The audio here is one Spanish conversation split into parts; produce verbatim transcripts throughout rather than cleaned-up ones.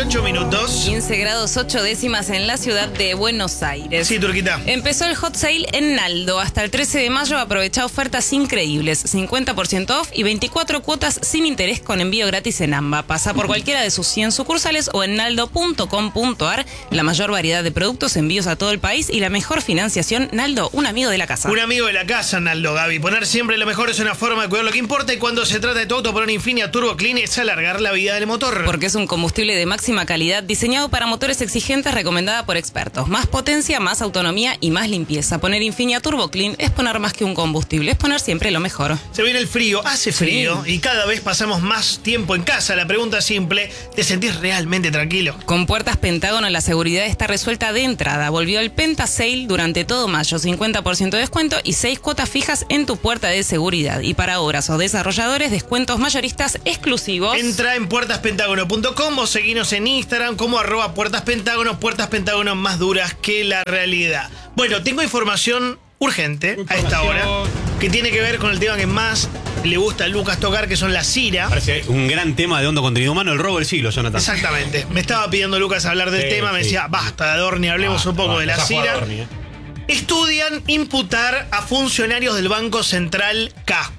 ocho minutos. quince grados ocho décimas en la ciudad de Buenos Aires. Sí, Turquita. Empezó el hot sale en Naldo. Hasta el trece de mayo aprovecha ofertas increíbles. cincuenta por ciento off y veinticuatro cuotas sin interés con envío gratis en AMBA. Pasa por cualquiera de sus cien sucursales o en naldo punto com punto ar. La mayor variedad de productos, envíos a todo el país y la mejor financiación. Naldo, un amigo de la casa. Un amigo de la casa, Naldo, Gaby. Poner siempre lo mejor es una forma de cuidar lo que importa, y cuando se trata de tu auto, poner Infinia Turbo Clean es alargar la vida del motor. Porque es un combustible de máxima calidad diseñado para motores exigentes, recomendada por expertos. Más potencia, más autonomía y más limpieza. Poner Infinia Turbo Clean es poner más que un combustible, es poner siempre lo mejor. Se viene el frío, hace frío, sí, y cada vez pasamos más tiempo en casa. La pregunta es simple: ¿te sentís realmente tranquilo? Con Puertas Pentágono la seguridad está resuelta de entrada. Volvió el Penta Sale durante todo mayo, cincuenta por ciento de descuento y seis cuotas fijas en tu puerta de seguridad. Y para obras o desarrolladores, descuentos mayoristas exclusivos. Entra en puertas pentágono punto com o seguinos en Instagram como arroba Puertas Pentágono. Puertas Pentágono, más duras que la realidad. Bueno, tengo información urgente a esta hora que tiene que ver con el tema que más le gusta a Lucas tocar, que son las Cira. Parece un gran tema de hondo contenido humano, el robo del siglo, Jonathan. Exactamente. Me estaba pidiendo Lucas hablar del sí, tema, me sí. decía, basta de Adorni, hablemos basta, un poco basta, de la Cira. Adorni, eh. Estudian imputar a funcionarios del Banco Central K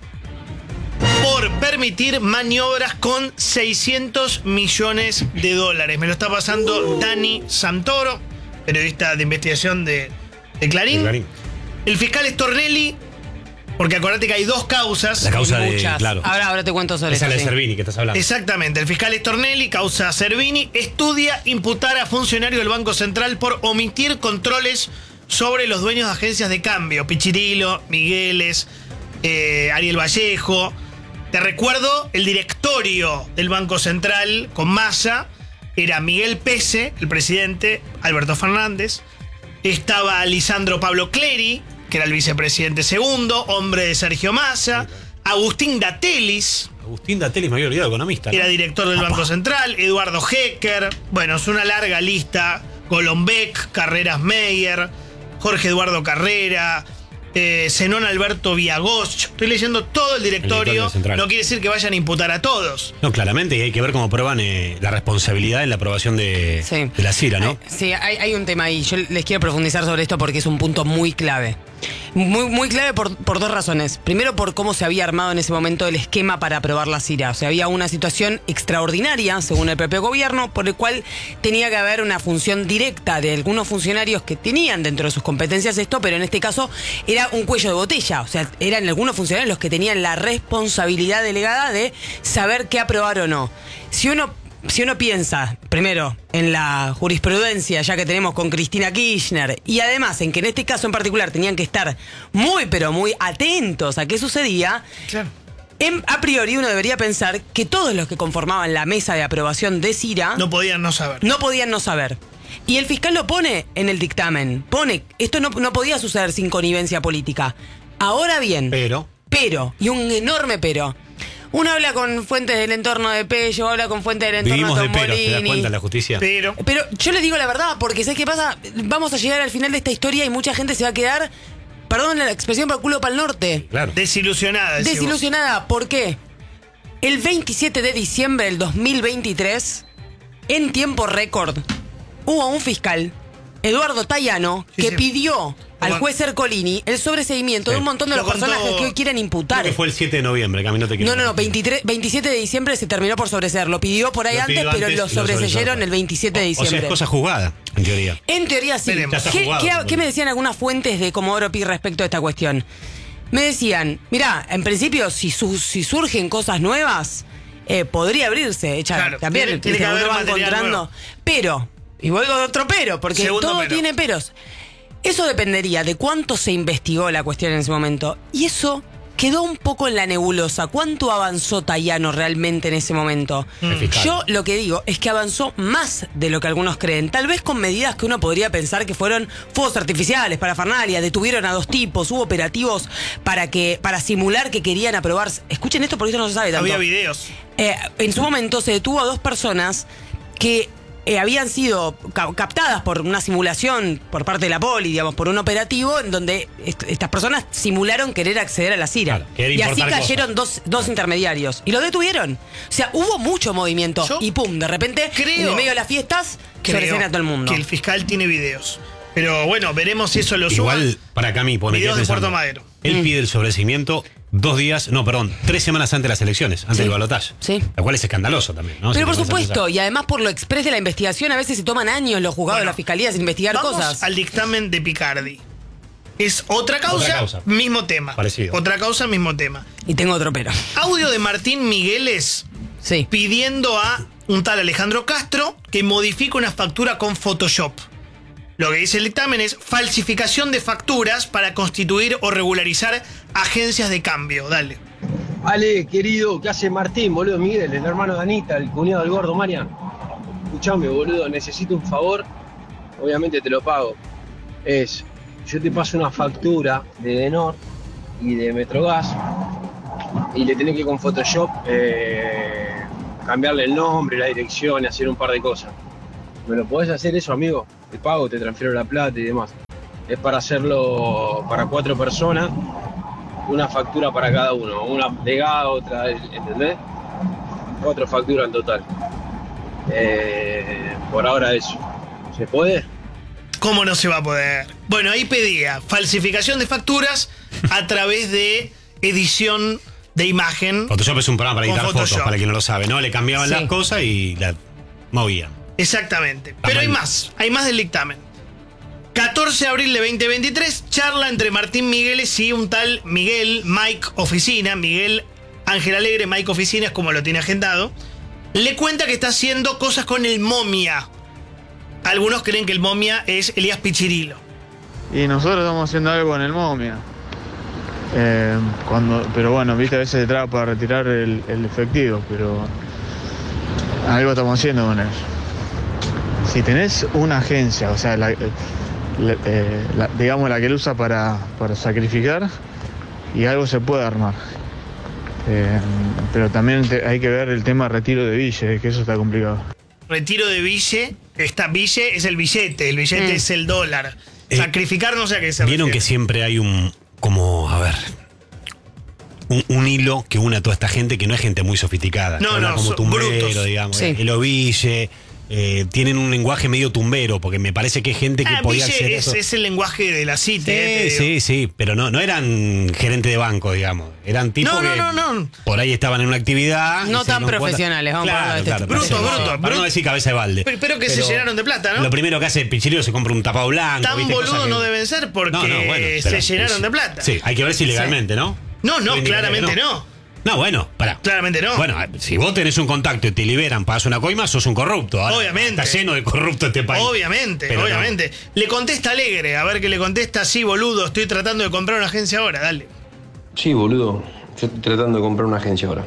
por permitir maniobras con seiscientos millones de dólares. Me lo está pasando uh. Dani Santoro, periodista de investigación de, de Clarín. de Clarín. El fiscal Stornelli, porque acordate que hay dos causas. La causa de, claro. Ahora, ahora te cuento sobre eso. Esa es la sí. de Servini que estás hablando. Exactamente. El fiscal Stornelli, causa Servini, estudia imputar a funcionarios del Banco Central por omitir controles sobre los dueños de agencias de cambio. Pichirilo, Migueles, eh, Ariel Vallejo. Te recuerdo, el directorio del Banco Central con Massa era Miguel Pese, el presidente, Alberto Fernández. Estaba Lisandro Pablo Clery, que era el vicepresidente segundo, hombre de Sergio Massa. Agustín Datelis. Agustín Datelis, me había olvidado, economista, ¿no? Era director del Papá. Banco Central. Eduardo Hecker. Bueno, es una larga lista. Golombek, Carreras Meyer, Jorge Eduardo Carrera, eh, Zenón Alberto Viagoch. Estoy leyendo todo el directorio. el directorio no quiere decir que vayan a imputar a todos. No, claramente, y hay que ver cómo prueban eh, la responsabilidad en la aprobación de, sí. de la Cira, ¿no? Sí, hay, hay un tema ahí. Yo les quiero profundizar sobre esto porque es un punto muy clave. Muy, muy clave por, por dos razones. Primero, por cómo se había armado en ese momento el esquema para aprobar la Cira. O sea, había una situación extraordinaria, según el propio gobierno, por el cual tenía que haber una función directa de algunos funcionarios que tenían dentro de sus competencias esto, pero en este caso era un cuello de botella. O sea, eran algunos funcionarios los que tenían la responsabilidad delegada de saber qué aprobar o no. Si uno Si uno piensa, primero, en la jurisprudencia ya que tenemos con Cristina Kirchner, y además en que en este caso en particular tenían que estar muy, pero muy atentos a qué sucedía, Claro. en, a priori uno debería pensar que todos los que conformaban la mesa de aprobación de Cira No podían no saber. no podían no saber. Y el fiscal lo pone en el dictamen. Pone, esto no, no podía suceder sin connivencia política. Ahora bien, Pero, pero, y un enorme pero. Uno habla con fuentes del entorno de Pello, habla con fuentes del entorno vivimos de de Tom peros, ¿te das Molini. cuenta la justicia? Pero Pero yo les digo la verdad, porque ¿sabes qué pasa? Vamos a llegar al final de esta historia y mucha gente se va a quedar, perdón la expresión, por culo para el norte. Claro. desilusionada. decís vos. Desilusionada. ¿Por qué? El veintisiete de diciembre del dos mil veintitrés, en tiempo récord, hubo un fiscal, Eduardo Tayano, Sí, que sí. pidió al Bueno. juez Ercolini el sobreseimiento Sí. de un montón de Lo los contó- personajes que hoy quieren imputar. Creo que fue el siete de noviembre, Cami, no te quiero. No, no, no, veintitrés, veintisiete de diciembre se terminó por sobreseer. Lo pidió por ahí Lo antes, pidió pero antes lo y lo sobreseyeron. sobreseyeron el veintisiete de O sea, diciembre. es cosa jugada, en teoría. En teoría sí. Veremos. Ya está ¿Qué, jugado, qué- supongo. qué me decían algunas fuentes de Comodoro Pi respecto a esta cuestión? Me decían, mirá, en principio, si, su- si surgen cosas nuevas, eh, podría abrirse. Echa, Claro, también tiene- tiene ¿viste? que haber uno va material encontrando. nuevo. Pero, y vuelvo a otro pero, porque Segundo todo pero. tiene peros. Eso dependería de cuánto se investigó la cuestión en ese momento. Y eso quedó un poco en la nebulosa. ¿Cuánto avanzó Tayano realmente en ese momento? El fiscal. Yo lo que digo es que avanzó más de lo que algunos creen. Tal vez con medidas que uno podría pensar que fueron fuegos artificiales, parafernalia, detuvieron a dos tipos, hubo operativos para que para simular que querían aprobar. Escuchen esto porque eso no se sabe tanto. Había videos. Eh, en su momento se detuvo a dos personas que eh, habían sido ca- captadas por una simulación por parte de la poli, digamos, por un operativo en donde est- estas personas simularon querer acceder a la CIRA. Claro, querer y así importar cayeron dos, dos intermediarios. Y lo detuvieron. O sea, hubo mucho movimiento. Yo y pum, de repente, creo- en el medio de las fiestas, se Creo a todo el mundo. que el fiscal tiene videos. Pero bueno, veremos si eso lo suma. Igual, para Cami, pone Videos que de pensando, Puerto Madero. Él Mm. pide el sobreseimiento dos días, no, perdón, tres semanas antes de las elecciones, antes Sí. del balotaje. Sí. Lo cual es escandaloso también, ¿no? Pero Si por te pones a supuesto, pensar. y además por lo exprés de la investigación, a veces se toman años los juzgados de Bueno, la fiscalía sin investigar Vamos cosas. al dictamen de Picardi. Es otra causa, Otra causa. mismo tema. Parecido. Otra causa, mismo tema. Y tengo otro pero. Audio de Martín Migueles Sí. pidiendo a un tal Alejandro Castro que modifique una factura con Photoshop. Lo que dice el dictamen es falsificación de facturas para constituir o regularizar agencias de cambio. Dale. Ale, querido, ¿qué hace Martín, boludo? Miguel, el hermano de Anita, el cuñado del gordo, Marian. Escuchame, boludo, necesito un favor. Obviamente te lo pago. Es, yo te paso una factura de Denor y de Metrogas y le tenés que con Photoshop eh, cambiarle el nombre, la dirección y hacer un par de cosas. ¿Me lo podés hacer eso, amigo? Te pago, te transfiero la plata y demás. Es para hacerlo para cuatro personas, una factura para cada uno, una plegada, otra, ¿entendés? Cuatro facturas en total. Eh, por ahora eso. ¿Se puede? ¿Cómo no se va a poder? Bueno, ahí pedía falsificación de facturas a través de edición de imagen. Photoshop es un programa para Con editar fotos, Photoshop. para quien no lo sabe, ¿no? Le cambiaban Sí. las cosas y la movían. Exactamente. Pero hay mal. más, hay más del dictamen. catorce de abril de veinte veintitrés, charla entre Martín Migueles y un tal Miguel Mike Oficina, Miguel Ángel Alegre, Mike Oficina es como lo tiene agendado. Le cuenta que está haciendo cosas con el momia. Algunos creen que el momia es Elías Pichirilo. Y nosotros estamos haciendo algo con el momia. Eh, cuando, pero bueno, viste, a veces se traba para retirar el, el efectivo, pero algo estamos haciendo con él. Si tenés una agencia, o sea, la, la- eh, la- digamos la que él usa para, para sacrificar, y algo se puede armar. Eh, pero también te- hay que ver el tema retiro de Ville, que eso está complicado. Retiro de Ville, esta Ville es el billete, el billete Mm. es el dólar. Eh, Sacrificar no sé a qué se Vieron que refiere. siempre hay un, como, a ver, un, un hilo que une a toda esta gente que no es gente muy sofisticada. No, que habla no, como son tumbero, brutos. digamos. Sí. El oville, eh, tienen un lenguaje medio tumbero, porque me parece que hay gente que Ah, podía Ville hacer es, eso. es el lenguaje de la CITE. eh, te Sí, digo. sí, sí, pero no, no eran gerente de banco, digamos. Eran tipos No, no, que no, no. por ahí estaban en una actividad. y No se tan dieron cuenta- profesionales, vamos a claro, hablar de este claro, tipo. Bruto, para- bruto, Para bruto. no decir cabeza de balde. Pero, pero que se llenaron de plata, ¿no? Lo primero que hace Pichilio se compra un tapado blanco. Tan ¿viste? Cosas boludos que- no deben ser porque No, no, bueno, se pero- llenaron de plata. Sí, hay que ver si legalmente, ¿no? No, no, Indicaría claramente que no. No, bueno, pará. Claramente no. Bueno, si vos tenés un contacto y te liberan, pagas una coima, sos un corrupto. Ahora, Obviamente. Está lleno de corruptos este país. Obviamente, Pero no. obviamente. Le contesta Alegre, a ver qué le contesta. Sí, boludo, estoy tratando de comprar una agencia ahora, dale. Sí, boludo. Yo estoy tratando de comprar una agencia ahora.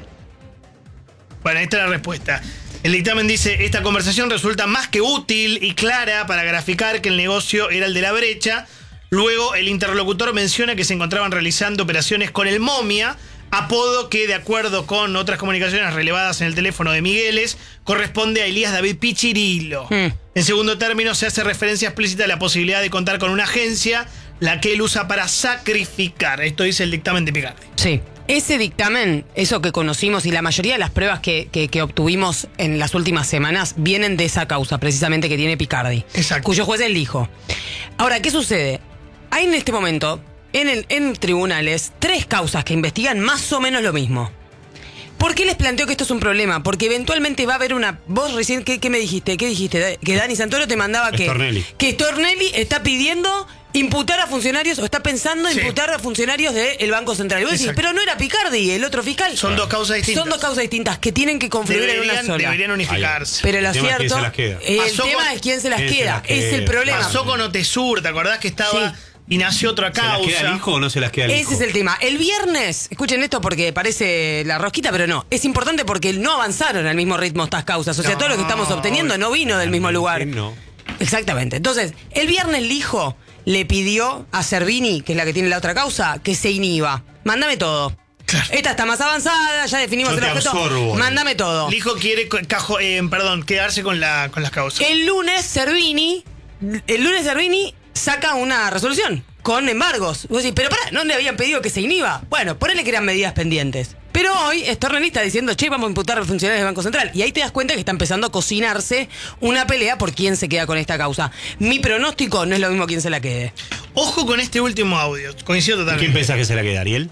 Bueno, ahí está la respuesta. El dictamen dice, esta conversación resulta más que útil y clara para graficar que el negocio era el de la brecha. Luego, el interlocutor menciona que se encontraban realizando operaciones con el momia, apodo que, de acuerdo con otras comunicaciones relevadas en el teléfono de Migueles, corresponde a Elías David Pichirilo. Hmm. En segundo término, se hace referencia explícita a la posibilidad de contar con una agencia, la que él usa para sacrificar. Esto dice el dictamen de Picardi. Sí. Ese dictamen, eso que conocimos y la mayoría de las pruebas que, que- que obtuvimos en las últimas semanas vienen de esa causa, precisamente que tiene Picardi. Exacto. Cuyo juez él dijo. Ahora, ¿qué sucede? Hay en este momento, en, el, en tribunales, tres causas que investigan más o menos lo mismo. ¿Por qué les planteo que esto es un problema? Porque eventualmente va a haber una... Vos recién, ¿qué, qué me dijiste? ¿Qué dijiste? Que Dani Santoro te mandaba que... Stornelli. Que Stornelli está pidiendo imputar a funcionarios, o está pensando Sí. imputar a funcionarios del Banco Central. Y vos decís, Exacto. pero no era Picardi, el otro fiscal. Son dos causas distintas. Son dos causas distintas que tienen que confluir en una Deberían, sola. deberían unificarse. Pero lo El tema es quién cierto, se las queda. eh, el Pasó tema con- es quién se las quién se queda. las Es el queda. problema. Pasó con Otesur, ¿te acordás que estaba Sí. y nació otra ¿Se las causa? queda el hijo o no se las queda el hijo? Ese es el tema. El viernes, escuchen esto porque parece la rosquita, pero no. Es importante porque no avanzaron al mismo ritmo estas causas. O sea, No, todo lo que estamos obteniendo no vino del mismo lugar. No. Exactamente. Entonces, el viernes el hijo le pidió a Servini, que es la que tiene la otra causa, que se inhiba. Mándame todo. Claro. Esta está más avanzada, ya definimos Yo el te objeto. absorbo. Mándame todo. Lijo quiere, co- cajo, eh, perdón, quedarse con, la, con las causas. El lunes Servini, el lunes Servini saca una resolución con embargos. Vos decís, pero pará, ¿no le habían pedido que se inhiba? Bueno, ponele que eran medidas pendientes. Pero hoy Stornelli está diciendo, che, vamos a imputar a los funcionarios del Banco Central. Y ahí te das cuenta que está empezando a cocinarse una pelea por quién se queda con esta causa. Mi pronóstico no es lo mismo quién se la quede. Ojo con este último audio. Coincido ¿Quién totalmente. pensás que se la queda, Ariel?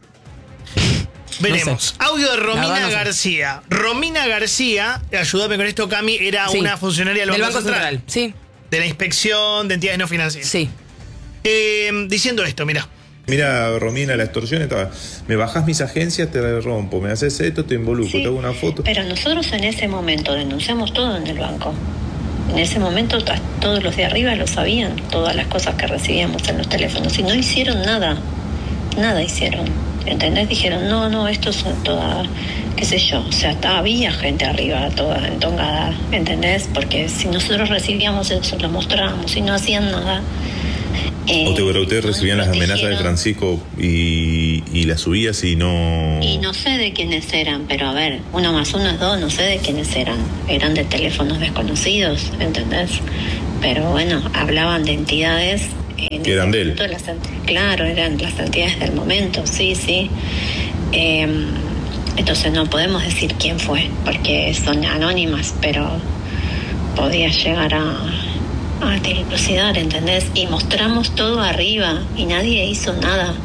Veremos. No sé. Audio de La Romina verdad no sé. García. Romina García, ayúdame con esto, Cami, era Sí. una funcionaria del Banco, Del Banco Central. Central, sí, De la inspección de entidades no financieras. sí. Eh, diciendo esto, mira. Mira, Romina, la extorsión estaba. Me bajás mis agencias, te la rompo. Me haces esto, te involucro, Sí, te hago una foto. Pero nosotros en ese momento denunciamos todo en el banco. En ese momento t- todos los de arriba lo sabían, todas las cosas que recibíamos en los teléfonos. Y no hicieron nada. Nada hicieron. ¿Entendés? Dijeron, no, no, esto es toda, qué sé yo. O sea, ta- había gente arriba, toda entongada. ¿Entendés? Porque si nosotros recibíamos eso, lo mostrábamos y no hacían nada. eh, O te, pero ustedes no recibían las amenazas de protegieron. Francisco y, y las subías y no. Y no sé de quiénes eran, pero a ver, uno más uno es dos, no sé de quiénes eran. Eran de teléfonos desconocidos, ¿entendés? Pero bueno, hablaban de entidades. En Que eran de él. ese momento, las ent- claro, eran las entidades del momento, sí, sí. Eh, entonces no podemos decir quién fue, porque son anónimas, pero podía llegar a, a dilucidar, ¿entendés? Y mostramos todo arriba y nadie hizo nada.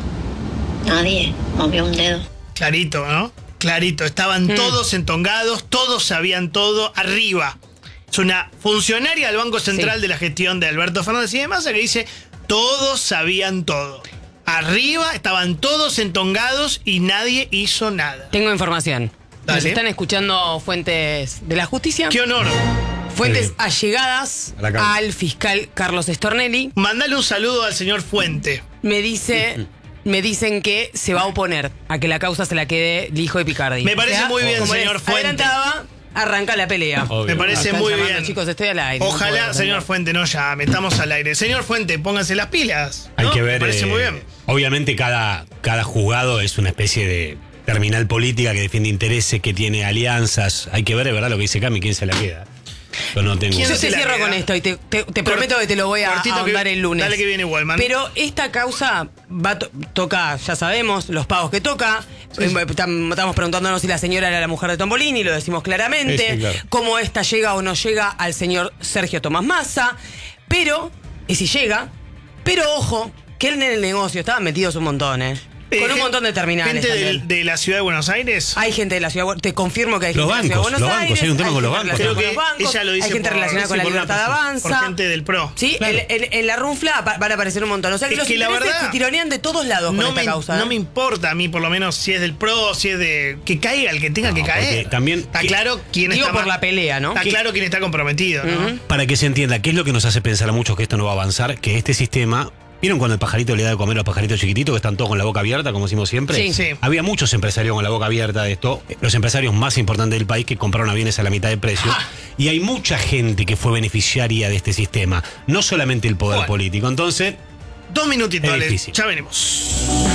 Nadie movió un dedo. Clarito, ¿no? Clarito. Estaban Mm. todos entongados, todos sabían todo arriba. Es una funcionaria del Banco Central Sí. de la gestión de Alberto Fernández y demás que dice, todos sabían todo. Arriba estaban todos entongados y nadie hizo nada. Tengo información. Dale. Nos están escuchando fuentes de la justicia. ¡Qué honor! Fuentes Sí. allegadas A la causa. al fiscal Carlos Stornelli. Mandale un saludo al señor Fuente. Me dice, me dicen que se va a oponer a que la causa se la quede el hijo de Picardi. Me parece muy bien, como señor les Fuente. adelantaba, arranca la pelea. Obvio. Me parece Están muy llamando, bien. chicos, estoy al aire. no Ojalá, puedo, señor no. Fuente, no llame, estamos al aire. Señor Fuente, pónganse las pilas. Hay ¿no? que ver. Me parece eh, muy bien. Obviamente, cada, cada juzgado es una especie de terminal política que defiende intereses, que tiene alianzas. Hay que ver, de verdad, lo que dice Cami, quién se la queda. Yo no tengo. ¿Quién Yo se te la cierro queda? con esto y te, te- te Cor- prometo que te lo voy a cortito que- ahondar el lunes. dale que viene Wallman. Pero esta causa va a to- toca, ya sabemos, los pagos que toca. Sí, sí. Eh, tam- Estamos preguntándonos si la señora era la mujer de Tombolini, lo decimos claramente. Sí, sí, claro. Cómo esta llega o no llega al señor Sergio Tomás Massa. Pero, y si llega, pero ojo, que él en el negocio estaban metidos un montón, ¿eh? Eh, Con un gen- montón de terminales. Gente también. del- de la ciudad de Buenos Aires. Hay gente de la ciudad, te confirmo que hay Los gente de la ciudad de bancos, Buenos los bancos, Aires, hay un tema con los gente bancos. Creo relacionada que con los bancos, ella lo dice hay gente por- relacionada sí, con la por una libertad persona, avanza. por gente del PRO. Sí, Claro. el- el- en la runfla va- van a aparecer un montón. O sea que Es los que la intereses verdad, se tironean de todos lados con No esta me, causa. no ¿eh? me importa a mí, por lo menos, si es del PRO, si es de. Que caiga el que tenga No, que porque caer. también- Está que- claro quién Digo está. por más- la pelea, ¿no? Está Que- claro quién está comprometido, ¿no? Ujú. Para que se entienda, ¿qué es lo que nos hace pensar a muchos que esto no va a avanzar? Que este sistema. ¿Vieron cuando el pajarito le da de comer a los pajaritos chiquititos que están todos con la boca abierta, como decimos siempre? Sí. Sí. Había muchos empresarios con la boca abierta de esto, los empresarios más importantes del país que compraron aviones a la mitad de precio. ¡Ja! Y hay mucha gente que fue beneficiaria de este sistema, no solamente el poder Bueno. político. Entonces, Dos minutitos, Es Ale. difícil. Ya venimos.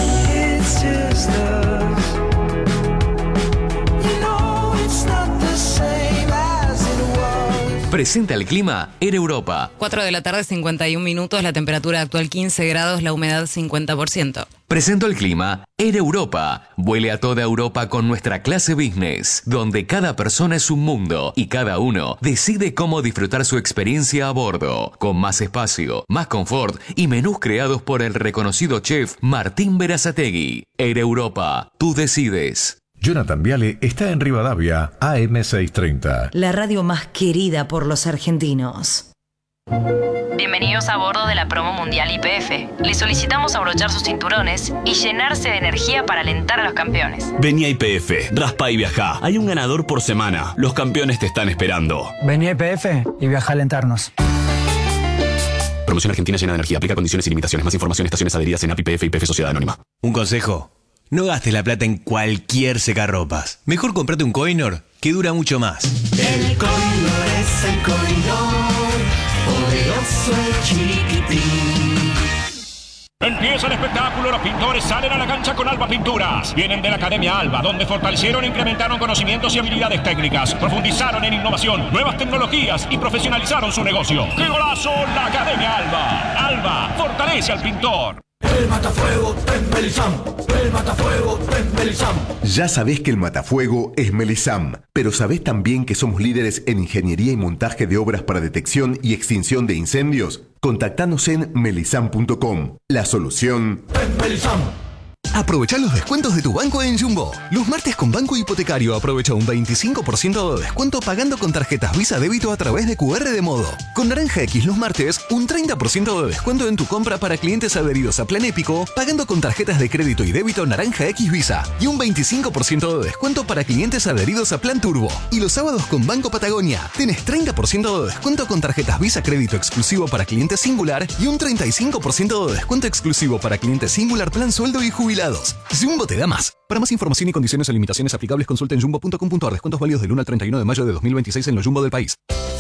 Presenta el clima en Europa. cuatro de la tarde, cincuenta y un minutos, la temperatura actual quince grados, la humedad cincuenta por ciento. Presento el clima en Europa. Vuele a toda Europa con nuestra clase business, donde cada persona es un mundo y cada uno decide cómo disfrutar su experiencia a bordo, con más espacio, más confort y menús creados por el reconocido chef Martín Berazategui. Air Europa, tú decides. Jonathan Viale está en Rivadavia, A M seiscientos treinta. La radio más querida por los argentinos. Bienvenidos a bordo de la promo mundial Y P F. Les solicitamos abrochar sus cinturones y llenarse de energía para alentar a los campeones. Vení a Y P F, raspa y viajá. Hay un ganador por semana. Los campeones te están esperando. Vení a Y P F y viaja a alentarnos. Promoción Argentina llena de energía. Aplica condiciones y limitaciones. Más información, estaciones adheridas en A P I P F y P F Sociedad Anónima. Un consejo. No gastes la plata en cualquier secarropas. Mejor comprate un Coinor que dura mucho más. El Coinor es el Coinor, poderoso y chiquitín. Empieza el espectáculo, los pintores salen a la cancha con Alba Pinturas. Vienen de la Academia Alba, donde fortalecieron e incrementaron conocimientos y habilidades técnicas, profundizaron en innovación, nuevas tecnologías y profesionalizaron su negocio. ¡Qué golazo! La Academia Alba. Alba fortalece al pintor. El matafuego es Melisam. El matafuego es Melisam. Ya sabés que el matafuego es Melisam, pero ¿sabés también que somos líderes en ingeniería y montaje de obras para detección y extinción de incendios? Contactanos en melisam punto com. La solución es Melisam. Aprovecha los descuentos de tu banco en Jumbo. Los martes con Banco Hipotecario aprovecha un veinticinco por ciento de descuento pagando con tarjetas Visa Débito a través de Q R de modo. Con Naranja X los martes, un treinta por ciento de descuento en tu compra para clientes adheridos a Plan Épico pagando con tarjetas de crédito y débito Naranja X Visa. Y un veinticinco por ciento de descuento para clientes adheridos a Plan Turbo. Y los sábados con Banco Patagonia, tenés treinta por ciento de descuento con tarjetas Visa Crédito exclusivo para clientes Singular y un treinta y cinco por ciento de descuento exclusivo para clientes Singular Plan Sueldo y Jubilados. Jumbo te da más. Para más información y condiciones o limitaciones aplicables, consulta en jumbo punto com punto a r. Descuentos válidos del uno al treinta y uno de mayo de dos mil veintiséis en los Jumbo del país.